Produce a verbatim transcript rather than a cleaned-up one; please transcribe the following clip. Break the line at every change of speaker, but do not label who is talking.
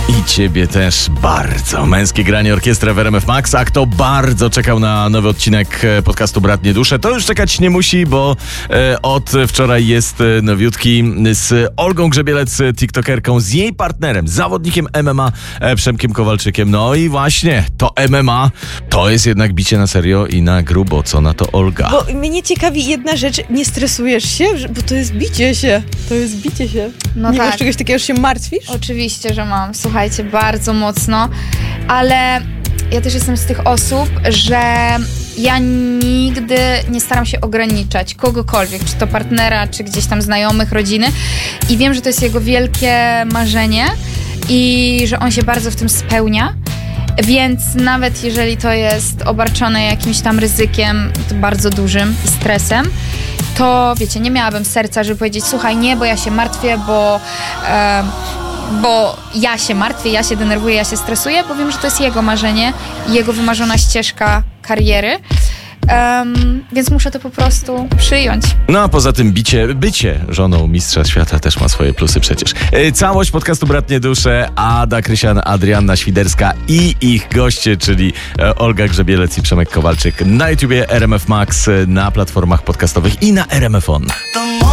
I ciebie też bardzo. Męskie granie orkiestra w R M F Max. A kto bardzo czekał na nowy odcinek podcastu Bratnie Dusze, to już czekać nie musi, bo e, od wczoraj jest nowiutki z Olgą Grzebielec, tiktokerką, z jej partnerem, zawodnikiem M M A e, Przemkiem Kowalczykiem. No i właśnie, to M M A to jest jednak bicie na serio i na grubo. Co na to Olga?
Bo mnie ciekawi jedna rzecz, nie stresujesz się? Bo to jest bicie się. To jest bicie się.
No
nie
tak.
masz czegoś takiego, że się martwisz?
Oczywiście, że mam. Słuchajcie, bardzo mocno, ale ja też jestem z tych osób, że ja nigdy nie staram się ograniczać kogokolwiek, czy to partnera, czy gdzieś tam znajomych, rodziny, i wiem, że to jest jego wielkie marzenie i że on się bardzo w tym spełnia. Więc nawet jeżeli to jest obarczone jakimś tam ryzykiem, to bardzo dużym i stresem, to wiecie, nie miałabym serca, żeby powiedzieć: słuchaj, nie, bo ja się martwię, bo, e, bo ja się martwię, ja się denerwuję, ja się stresuję, bo wiem, że to jest jego marzenie, jego wymarzona ścieżka kariery. Um, więc muszę to po prostu przyjąć.
No a poza tym bicie, bycie żoną mistrza świata też ma swoje plusy przecież. E, całość podcastu Bratnie Dusze, Ada Krysian, Adrianna Świderska i ich goście, czyli e, Olga Grzebielec i Przemek Kowalczyk, na YouTubie R M F Max, na platformach podcastowych i na R M F On.